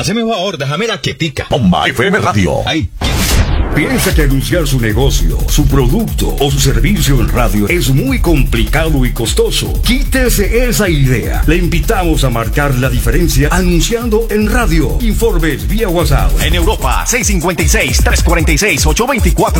Háceme un favor, déjame la quietica. Bomba FM Radio. Ahí. ¿Piensa que anunciar su negocio, su producto o su servicio en radio es muy complicado y costoso? Quítese esa idea. Le invitamos a marcar la diferencia anunciando en radio. Informes vía WhatsApp. En Europa, 656-346-824.